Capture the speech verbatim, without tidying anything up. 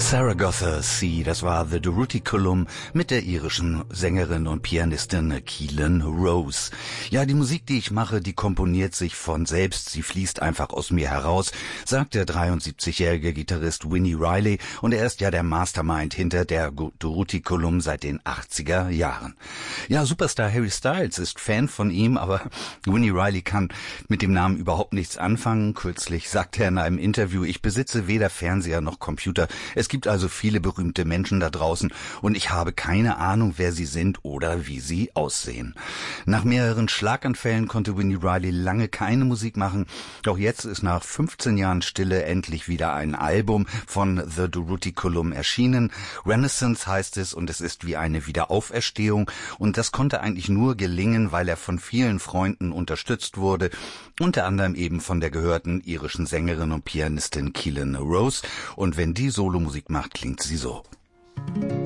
Zaragoza Sea, das war The Durruti-Column mit der irischen Sängerin und Pianistin Keelan Rose. Ja, die Musik, die ich mache, die komponiert sich von selbst, sie fließt einfach aus mir heraus, sagt der dreiundsiebzigjährige Gitarrist Winnie Riley, und er ist ja der Mastermind hinter der Durruti-Column seit den achtziger Jahren. Ja, Superstar Harry Styles ist Fan von ihm, aber Winnie Riley kann mit dem Namen überhaupt nichts anfangen. Kürzlich sagte er in einem Interview: Ich besitze weder Fernseher noch Computer. Es gibt also viele berühmte Menschen da draußen und ich habe keine Ahnung, wer sie sind oder wie sie aussehen. Nach mehreren Schlaganfällen konnte Winnie Riley lange keine Musik machen. Doch jetzt ist nach fünfzehn Jahren Stille endlich wieder ein Album von The Durruti-Column erschienen. Renaissance heißt es, und es ist wie eine Wiederauferstehung. Und das konnte eigentlich nur gelingen, weil er von vielen Freunden unterstützt wurde. Unter anderem eben von der gehörten irischen Sängerin und Pianistin Keelan Rose. Und wenn die Solomusik macht, klingt sie so.